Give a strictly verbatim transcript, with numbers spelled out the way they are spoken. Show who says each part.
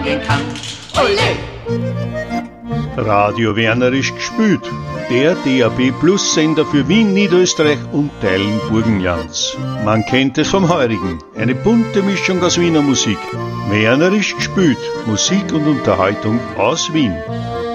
Speaker 1: kann. Ole!
Speaker 2: Radio Wernerisch gespielt. Der D A B Plus Sender für Wien, Niederösterreich und Teilen Burgenlands. Man kennt es vom Heurigen. Eine bunte Mischung aus Wiener Musik. Wernerisch gespielt. Musik und Unterhaltung aus Wien.